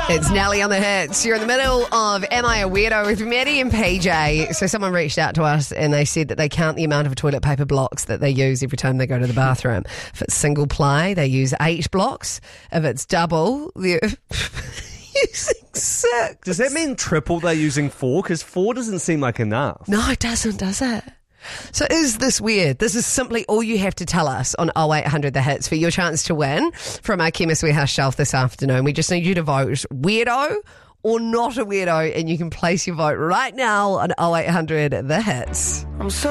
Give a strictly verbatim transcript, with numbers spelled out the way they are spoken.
It's Nelly on the hits. You're in the middle of Am I a Weirdo with Maddie and P J. So someone reached out to us and they said that they count the amount of toilet paper blocks that they use every time they go to the bathroom. If it's single ply, they use eight blocks. If it's double, they're using six. Does that mean triple they're using four? Because four doesn't seem like enough. No, it doesn't, does it? So is this weird? This is simply all you have to tell us on oh eight hundred The Hits for your chance to win from our Chemist Warehouse shelf this afternoon. We just need you to vote weirdo or not a weirdo, and you can place your vote right now on oh eight hundred The Hits. I'm so